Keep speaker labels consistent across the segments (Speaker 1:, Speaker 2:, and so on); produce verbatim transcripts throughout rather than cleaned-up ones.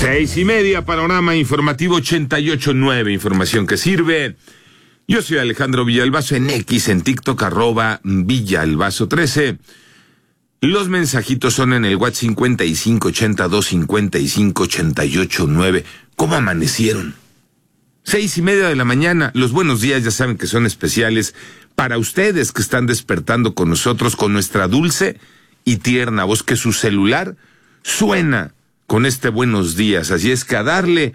Speaker 1: Seis y media, panorama informativo ochenta y ocho punto nueve, información que sirve. Yo soy Alejandro Villalbazo, en X, en TikTok, arroba Villalbazo trece. Los mensajitos son en el WhatsApp cincuenta y cinco ochenta y dos cincuenta y cinco ochenta y ocho nueve. ¿Cómo amanecieron? Seis y media de la mañana. Los buenos días ya saben que son especiales para ustedes que están despertando con nosotros, con nuestra dulce y tierna voz, que su celular suena con este buenos días. Así es que a darle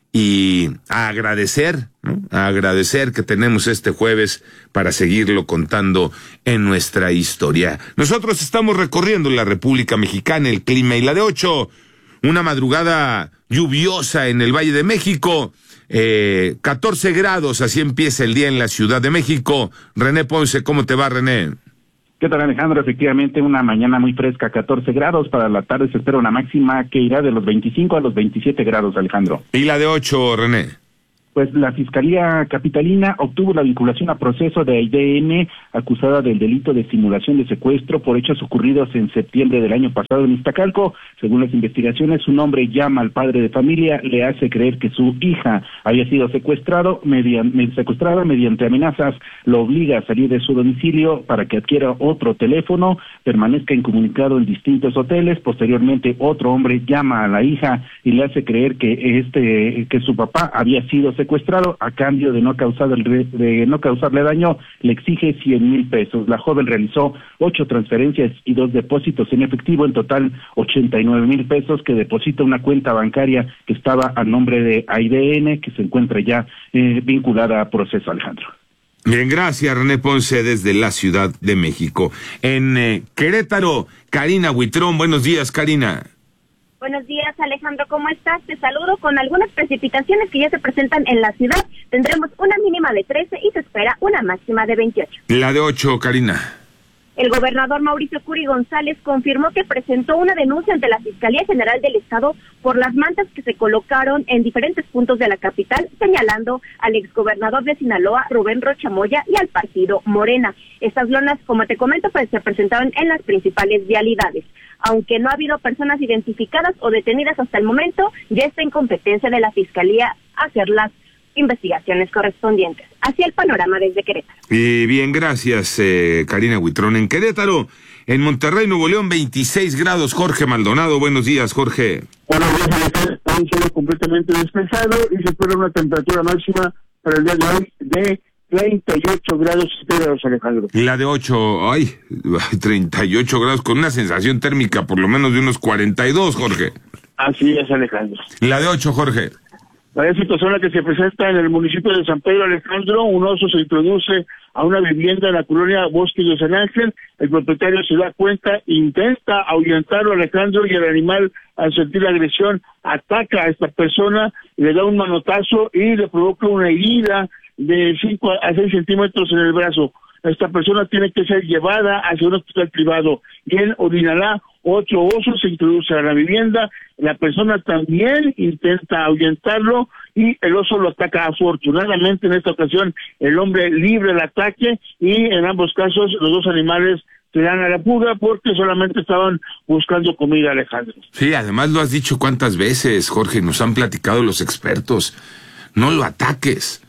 Speaker 1: y a agradecer, ¿no? A agradecer que tenemos este jueves para seguirlo contando en nuestra historia. Nosotros estamos recorriendo la República Mexicana, el clima y la de ocho. Una madrugada lluviosa en el Valle de México. Eh, catorce grados, así empieza el día en la Ciudad de México. René Ponce, ¿cómo te va, René?
Speaker 2: ¿Qué tal, Alejandro? Efectivamente, una mañana muy fresca, catorce grados. Para la tarde se espera una máxima que irá de los veinticinco a los veintisiete grados, Alejandro.
Speaker 1: ¿Y la de ocho, René?
Speaker 2: Pues la Fiscalía Capitalina obtuvo la vinculación a proceso de I D N, acusada del delito de simulación de secuestro por hechos ocurridos en septiembre del año pasado en Iztacalco. Según las investigaciones, un hombre llama al padre de familia, le hace creer que su hija había sido secuestrado mediante, secuestrada mediante amenazas, lo obliga a salir de su domicilio para que adquiera otro teléfono, permanezca incomunicado en distintos hoteles. Posteriormente, otro hombre llama a la hija y le hace creer que este que su papá había sido secuestrado. secuestrado a cambio de no causar el re, de no causarle daño, le exige cien mil pesos. La joven realizó ocho transferencias y dos depósitos en efectivo, en total ochenta y nueve mil pesos, que deposita una cuenta bancaria que estaba a nombre de I D N, que se encuentra ya eh, vinculada a proceso, Alejandro.
Speaker 1: Bien, gracias, René Ponce, desde la Ciudad de México. En eh, Querétaro, Karina Huitrón. Buenos días, Karina.
Speaker 3: Buenos días, Alejandro, ¿cómo estás? Te saludo con algunas precipitaciones que ya se presentan en la ciudad. Tendremos una mínima de trece y se espera una máxima de veintiocho.
Speaker 1: La de ocho, Karina.
Speaker 3: El gobernador Mauricio Curi González confirmó que presentó una denuncia ante la Fiscalía General del Estado por las mantas que se colocaron en diferentes puntos de la capital, señalando al exgobernador de Sinaloa, Rubén Rocha Moya, y al partido Morena. Estas lonas, como te comento, pues se presentaron en las principales vialidades. Aunque no ha habido personas identificadas o detenidas hasta el momento, ya está en competencia de la Fiscalía hacer las investigaciones correspondientes. Así el panorama desde Querétaro.
Speaker 1: Y bien, gracias, eh, Karina Huitrón. En Querétaro, en Monterrey, Nuevo León, veintiséis grados. Jorge Maldonado, buenos días, Jorge.
Speaker 4: Buenos días, Alejandro. Un cielo completamente despejado y se espera una temperatura máxima para el día de hoy de treinta y ocho grados centígrados, Alejandro.
Speaker 1: Y la de ocho, ay, treinta y ocho grados, con una sensación térmica por lo menos de unos cuarenta y dos, Jorge.
Speaker 4: Así es, Alejandro.
Speaker 1: La de ocho, Jorge.
Speaker 4: La situación la que se presenta en el municipio de San Pedro, Alejandro, un oso se introduce a una vivienda en la colonia Bosque de San Ángel. El propietario se da cuenta, intenta ahuyentarlo, Alejandro, y el animal, al sentir la agresión, ataca a esta persona, le da un manotazo y le provoca una herida de cinco a seis centímetros en el brazo. Esta persona tiene que ser llevada hacia un hospital privado y él orinará. Otro oso se introduce a la vivienda, la persona también intenta ahuyentarlo y el oso lo ataca. Afortunadamente, en esta ocasión, el hombre libre el ataque y en ambos casos los dos animales se dan a la fuga porque solamente estaban buscando comida, Alejandro.
Speaker 1: Sí, además lo has dicho cuántas veces, Jorge, nos han platicado los expertos. No lo ataques.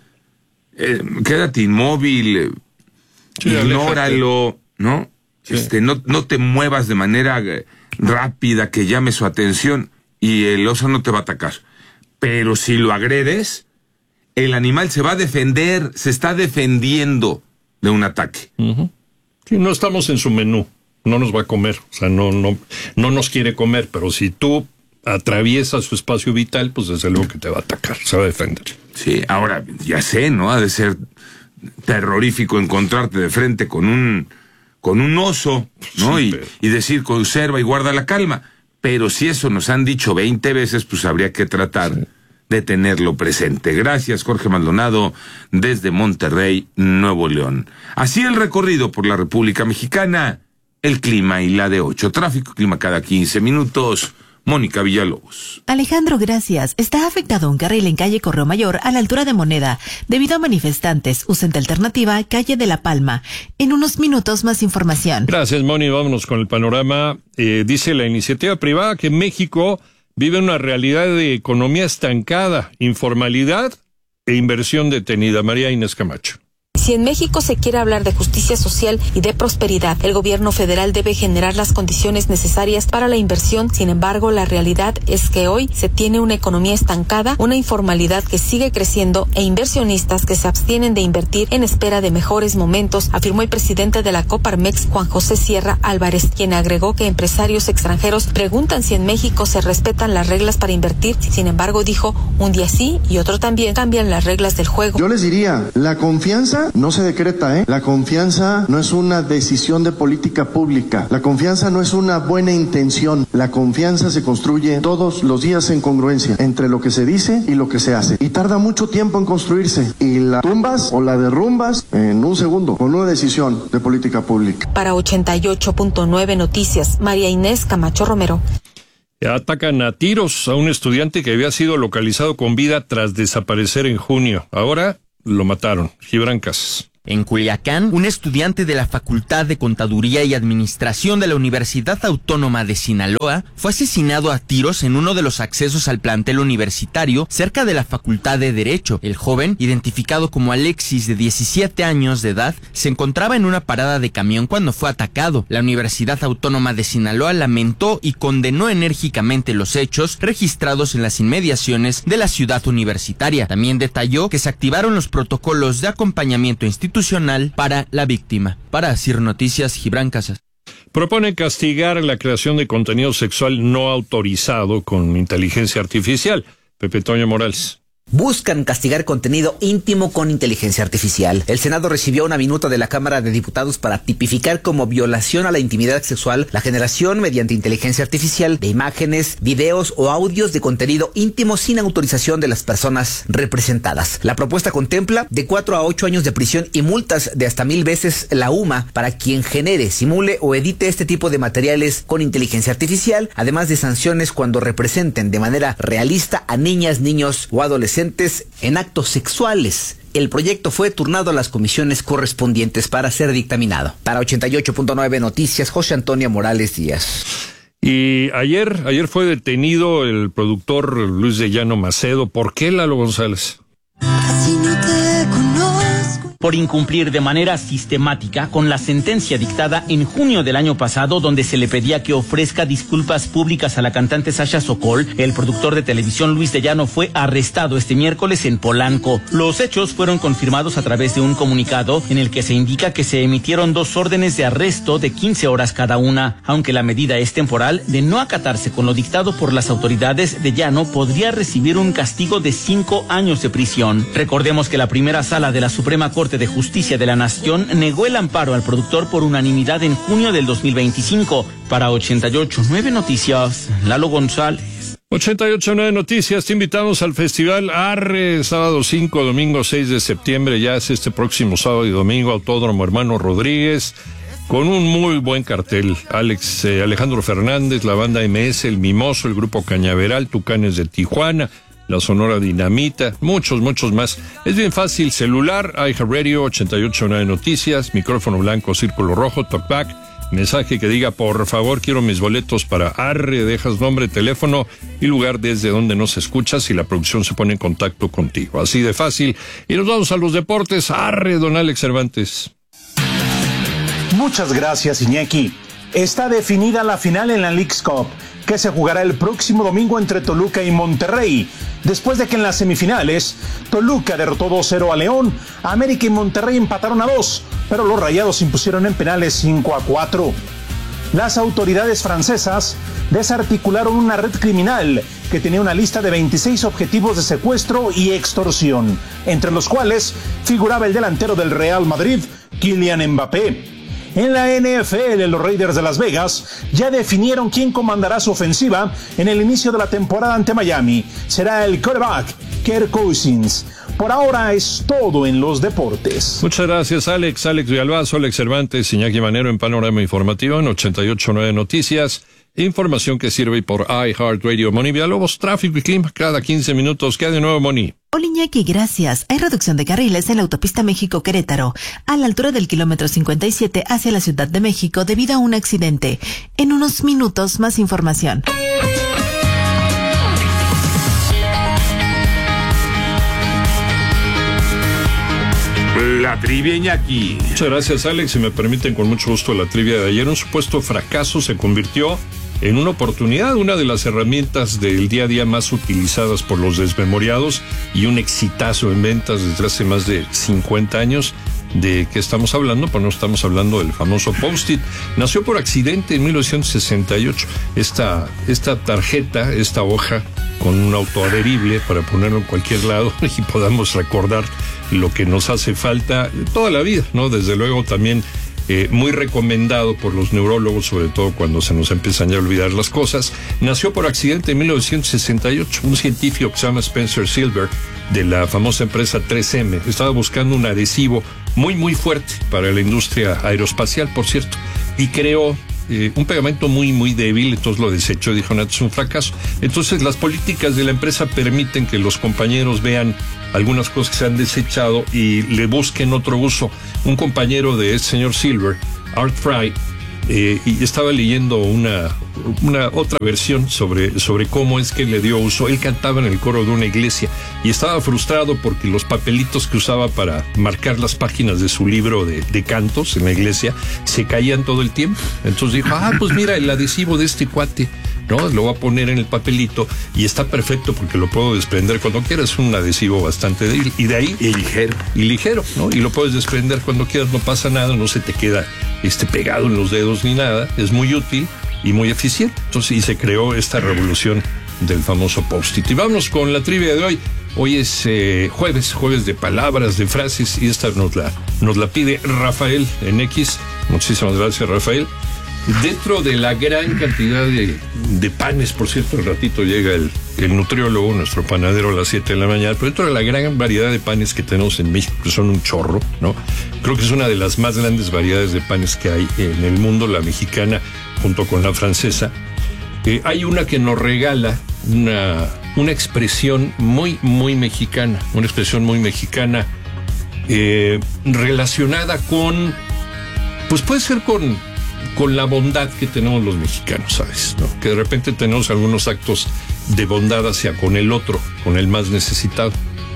Speaker 1: Eh, quédate inmóvil, sí, ignóralo, ¿no? Sí. Este, no, no te muevas de manera rápida que llame su atención y el oso no te va a atacar. Pero si lo agredes, el animal se va a defender, se está defendiendo de un ataque.
Speaker 5: Uh-huh. Sí, no estamos en su menú, no nos va a comer, o sea, no, no, no nos quiere comer, pero si tú atraviesas su espacio vital, pues desde luego que te va a atacar, se va a defender.
Speaker 1: Sí, ahora, ya sé, ¿no? Ha de ser terrorífico encontrarte de frente con un con un oso, ¿no? Sí, pero... y, y decir, conserva y guarda la calma. Pero si eso nos han dicho veinte veces, pues habría que tratar sí. de tenerlo presente. Gracias, Jorge Maldonado, desde Monterrey, Nuevo León. Así el recorrido por la República Mexicana, el clima y la de ocho. Tráfico, clima cada quince minutos. Mónica Villalobos.
Speaker 6: Alejandro, gracias. Está afectado un carril en calle Correo Mayor a la altura de Moneda. Debido a manifestantes, usen de alternativa calle de La Palma. En unos minutos más información.
Speaker 5: Gracias, Moni. Vámonos con el panorama. Eh, dice la iniciativa privada que México vive una realidad de economía estancada, informalidad e inversión detenida. María Inés Camacho.
Speaker 7: Si en México se quiere hablar de justicia social y de prosperidad, el gobierno federal debe generar las condiciones necesarias para la inversión. Sin embargo, la realidad es que hoy se tiene una economía estancada, una informalidad que sigue creciendo e inversionistas que se abstienen de invertir en espera de mejores momentos, afirmó el presidente de la Coparmex, Juan José Sierra Álvarez, quien agregó que empresarios extranjeros preguntan si en México se respetan las reglas para invertir. Sin embargo, dijo, un día sí y otro también cambian las reglas del juego.
Speaker 8: Yo les diría, la confianza no se decreta, ¿eh? La confianza no es una decisión de política pública. La confianza no es una buena intención. La confianza se construye todos los días en congruencia entre lo que se dice y lo que se hace. Y tarda mucho tiempo en construirse. Y la tumbas o la derrumbas en un segundo con una decisión de política pública.
Speaker 7: Para ochenta y ocho punto nueve Noticias, María Inés Camacho Romero.
Speaker 5: Atacan a tiros a un estudiante que había sido localizado con vida tras desaparecer en junio. Ahora lo mataron. Gibran Casas.
Speaker 9: En Culiacán, un estudiante de la Facultad de Contaduría y Administración de la Universidad Autónoma de Sinaloa fue asesinado a tiros en uno de los accesos al plantel universitario cerca de la Facultad de Derecho. El joven, identificado como Alexis, de diecisiete años de edad, se encontraba en una parada de camión cuando fue atacado. La Universidad Autónoma de Sinaloa lamentó y condenó enérgicamente los hechos registrados en las inmediaciones de la ciudad universitaria. También detalló que se activaron los protocolos de acompañamiento institucional para la víctima. Para Asir Noticias, Gibran Casas.
Speaker 5: Propone castigar la creación de contenido sexual no autorizado con inteligencia artificial. Pepe Toño Morales.
Speaker 10: Buscan castigar contenido íntimo con inteligencia artificial. El Senado recibió una minuta de la Cámara de Diputados para tipificar como violación a la intimidad sexual la generación mediante inteligencia artificial de imágenes, videos o audios de contenido íntimo sin autorización de las personas representadas. La propuesta contempla de cuatro a ocho años de prisión y multas de hasta mil veces la U M A para quien genere, simule o edite este tipo de materiales con inteligencia artificial, además de sanciones cuando representen de manera realista a niñas, niños o adolescentes en actos sexuales. El proyecto fue turnado a las comisiones correspondientes para ser dictaminado. Para ochenta y ocho punto nueve Noticias, José Antonio Morales Díaz.
Speaker 5: Y ayer, ayer fue detenido el productor Luis de Llano Macedo. ¿Por qué, Lalo González?
Speaker 11: Casi no te conozco.
Speaker 12: Por incumplir de manera sistemática con la sentencia dictada en junio del año pasado, donde se le pedía que ofrezca disculpas públicas a la cantante Sasha Sokol, el productor de televisión Luis de Llano fue arrestado este miércoles en Polanco. Los hechos fueron confirmados a través de un comunicado en el que se indica que se emitieron dos órdenes de arresto de quince horas cada una. Aunque la medida es temporal, de no acatarse con lo dictado por las autoridades, de Llano podría recibir un castigo de cinco años de prisión. Recordemos que la primera sala de la Suprema Corte de Justicia de la Nación negó el amparo al productor por unanimidad en junio del dos mil veinticinco. Para ochenta y ocho punto nueve Noticias, Lalo González.
Speaker 5: ochenta y ocho punto nueve Noticias, te invitamos al Festival Arre, sábado cinco, domingo seis de septiembre, ya es este próximo sábado y domingo, Autódromo Hermano Rodríguez, con un muy buen cartel. Alex, eh, Alejandro Fernández, la banda M S, El Mimoso, el grupo Cañaveral, Tucanes de Tijuana, la Sonora Dinamita, muchos, muchos más. Es bien fácil, celular, iHeartRadio, ochenta y ocho punto nueve Noticias, micrófono blanco, círculo rojo, talkback, mensaje que diga, por favor, quiero mis boletos para Arre, dejas nombre, teléfono y lugar desde donde nos escuchas y la producción se pone en contacto contigo. Así de fácil. Y nos vamos a los deportes. Arre, don Alex Cervantes.
Speaker 13: Muchas gracias, Iñaki. Está definida la final en la Leagues Cup, que se jugará el próximo domingo entre Toluca y Monterrey, después de que en las semifinales Toluca derrotó dos cero a León, América y Monterrey empataron a dos, pero los Rayados impusieron en penales cinco a cuatro. Las autoridades francesas desarticularon una red criminal que tenía una lista de veintiséis objetivos de secuestro y extorsión, entre los cuales figuraba el delantero del Real Madrid, Kylian Mbappé. En la N F L, los Raiders de Las Vegas ya definieron quién comandará su ofensiva en el inicio de la temporada ante Miami. Será el quarterback Kirk Cousins. Por ahora es todo en los deportes.
Speaker 5: Muchas gracias, Alex. Alex Villalbazo, Alex Cervantes, Iñaki Manero en Panorama Informativo en ochenta y ocho punto nueve Noticias. Información que sirve por iHeartRadio. Moni Villalobos, tráfico y clima cada quince minutos. ¿Qué hay de nuevo, Moni?
Speaker 6: Hola, Iñaki, gracias. Hay reducción de carriles en la autopista México-Querétaro, a la altura del kilómetro cincuenta y siete hacia la Ciudad de México debido a un accidente. En unos minutos, más información.
Speaker 1: La trivia, Iñaki.
Speaker 5: Muchas gracias, Alex. Si me permiten, con mucho gusto, la trivia de ayer. Un supuesto fracaso se convirtió en una oportunidad, una de las herramientas del día a día más utilizadas por los desmemoriados y un exitazo en ventas desde hace más de cincuenta años. ¿De qué estamos hablando? Pues no estamos hablando del famoso Post-it. Nació por accidente en mil novecientos sesenta y ocho. Esta, esta tarjeta, esta hoja con un autoadherible para ponerlo en cualquier lado y podamos recordar lo que nos hace falta toda la vida, ¿no? Desde luego también Eh, muy recomendado por los neurólogos, sobre todo cuando se nos empiezan ya a olvidar las cosas. Nació por accidente en mil novecientos sesenta y ocho. Un científico que se llama Spencer Silver, de la famosa empresa tres eme, estaba buscando un adhesivo muy, muy fuerte para la industria aeroespacial, por cierto, y creó eh, un pegamento muy, muy débil. Entonces lo desechó y dijo, no, esto es un fracaso. Entonces las políticas de la empresa permiten que los compañeros vean algunas cosas que se han desechado y le busquen otro uso. Un compañero de este señor Silver, Art Fry, eh, y estaba leyendo una, una otra versión sobre, sobre cómo es que le dio uso. Él cantaba en el coro de una iglesia y estaba frustrado porque los papelitos que usaba para marcar las páginas de su libro de, de cantos en la iglesia se caían todo el tiempo. Entonces dijo, ah, pues mira, el adhesivo de este cuate, ¿no? Lo voy a poner en el papelito y está perfecto porque lo puedo desprender cuando quieras. Es un adhesivo bastante débil y de ahí
Speaker 1: y ligero
Speaker 5: y ligero, ¿no? Y lo puedes desprender cuando quieras, no pasa nada, no se te queda este pegado en los dedos ni nada. Es muy útil y muy eficiente. Entonces, y se creó esta revolución del famoso Post-it. Y vamos con la trivia de hoy. Hoy es eh, jueves, jueves de palabras, de frases, y esta nos la, nos la pide Rafael en X. Muchísimas gracias, Rafael. Dentro de la gran cantidad de, de panes, por cierto, al ratito llega el, el nutriólogo, nuestro panadero, a las siete de la mañana, pero dentro de la gran variedad de panes que tenemos en México, que son un chorro, ¿no? Creo que es una de las más grandes variedades de panes que hay en el mundo, la mexicana junto con la francesa. Eh, hay una que nos regala una, una expresión muy, muy mexicana, una expresión muy mexicana eh, relacionada con, pues puede ser con... con la bondad que tenemos los mexicanos, ¿sabes? ¿No? Que de repente tenemos algunos actos de bondad hacia con el otro, con el más necesitado.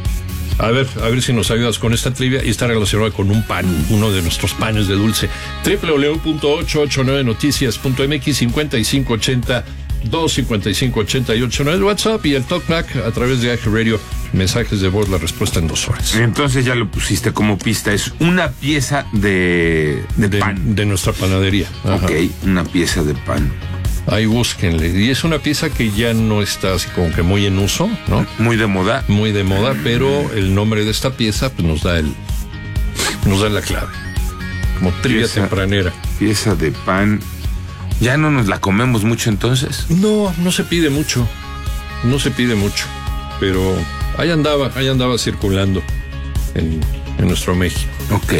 Speaker 5: A ver, a ver si nos ayudas con esta trivia, y está relacionada con un pan, uno de nuestros panes de dulce. doble u doble u doble u punto ocho ocho nueve noticias punto m x, cincuenta y cinco ochenta, dos cincuenta y cinco ochenta y ocho, no es WhatsApp, y el TalkBack a través de iHeartRadio, mensajes de voz, la respuesta en dos horas.
Speaker 1: Entonces ya lo pusiste como pista, es una pieza de, de,
Speaker 5: de
Speaker 1: pan.
Speaker 5: De nuestra panadería. Ajá.
Speaker 1: Ok, una pieza de pan.
Speaker 5: Ahí búsquenle. Y es una pieza que ya no está así como que muy en uso, ¿no?
Speaker 1: Muy de moda.
Speaker 5: Muy de moda, pero el nombre de esta pieza pues nos da el nos da la clave. Como trivia pieza, tempranera.
Speaker 1: Pieza de pan. ¿Ya no nos la comemos mucho entonces?
Speaker 5: No, no se pide mucho. No se pide mucho. Pero ahí andaba, ahí andaba circulando en, en nuestro México.
Speaker 1: Ok.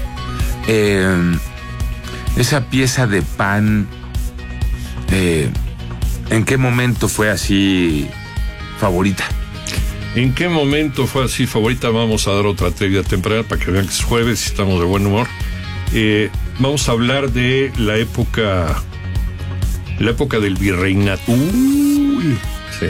Speaker 1: Eh, esa pieza de pan, eh, ¿en qué momento fue así favorita?
Speaker 5: ¿En qué momento fue así favorita? Vamos a dar otra trivia temprana para que vean que es jueves y estamos de buen humor. Eh, vamos a hablar de la época, la época del virreinato.
Speaker 1: Uy.
Speaker 5: Sí.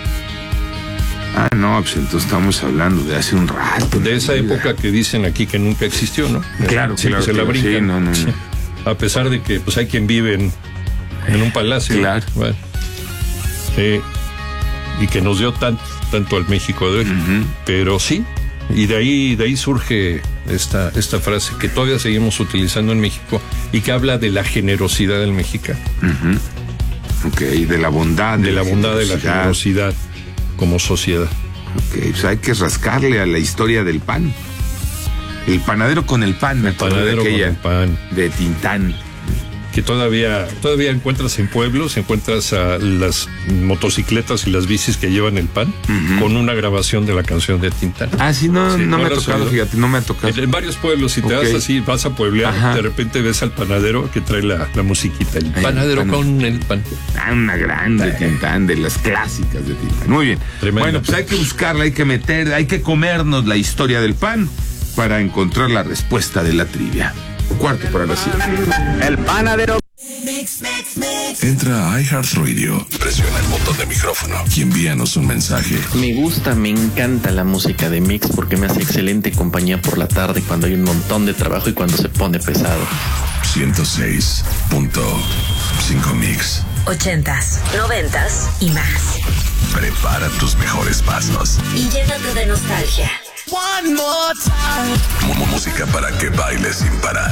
Speaker 1: Ah, no, pues entonces estamos hablando de hace un rato.
Speaker 5: De esa vida. Época que dicen aquí que nunca existió, ¿no?
Speaker 1: Claro,
Speaker 5: sí,
Speaker 1: claro.
Speaker 5: Que se la brincan.
Speaker 1: Sí, no, no, no.
Speaker 5: A pesar de que pues hay quien vive en, en un palacio.
Speaker 1: Claro.
Speaker 5: Bueno, sí, y que nos dio tanto, tanto al México de hoy. Uh-huh. Pero sí, y de ahí, de ahí surge esta, esta frase que todavía seguimos utilizando en México y que habla de la generosidad del mexicano.
Speaker 1: Uh-huh. Ok, de la bondad.
Speaker 5: De, de la, la bondad, de la generosidad como sociedad.
Speaker 1: Ok, pues hay que rascarle a la historia del pan. El panadero con el pan, me
Speaker 5: el panadero
Speaker 1: de aquella,
Speaker 5: con el pan.
Speaker 1: De Tintán.
Speaker 5: Que todavía, todavía encuentras en pueblos, encuentras a las motocicletas y las bicis que llevan el pan, uh-huh, con una grabación de la canción de Tintán.
Speaker 1: Ah, sí, no, sí, no, no me ha tocado, fíjate, no me ha tocado.
Speaker 5: En, en varios pueblos, si te okay. vas así, vas a pueblear, ajá, de repente ves al panadero que trae la, la musiquita, el Ay, panadero el pan. Con el pan.
Speaker 1: Ah, una grande Ay. Tintán, de las clásicas de Tintán. Muy bien. Tremenda. Bueno, pues hay que buscarla, hay que meter, hay que comernos la historia del pan para encontrar la respuesta de la trivia. Cuarto para las siete.
Speaker 10: El panadero.
Speaker 14: Entra a iHeartRadio, presiona el botón de micrófono y envíanos un mensaje.
Speaker 15: Me gusta, me encanta la música de Mix porque me hace excelente compañía por la tarde cuando hay un montón de trabajo y cuando se pone pesado.
Speaker 14: ciento seis punto cinco Mix.
Speaker 16: Ochentas, noventas y más.
Speaker 14: Prepara tus mejores pasos
Speaker 16: Y llénate de nostalgia.
Speaker 14: One more time. Música para que bailes sin parar.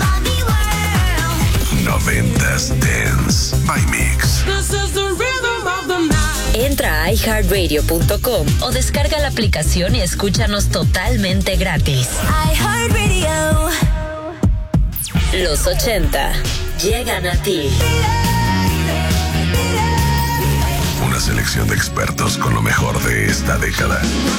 Speaker 14: Noventas Dance by Mix.
Speaker 16: Entra a i heart radio punto com o descarga la aplicación y escúchanos totalmente gratis. iHeartRadio. Los ochenta llegan a ti.
Speaker 14: Una selección de expertos con lo mejor de esta década.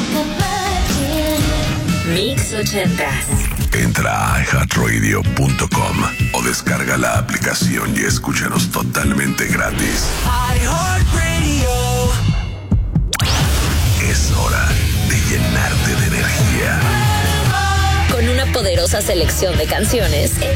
Speaker 16: Mix ochenta.
Speaker 14: Entra a i heart radio punto com o descarga la aplicación y escúchanos totalmente gratis.
Speaker 11: iHeartRadio.
Speaker 14: Es hora de llenarte de energía.
Speaker 16: Con una poderosa selección de canciones.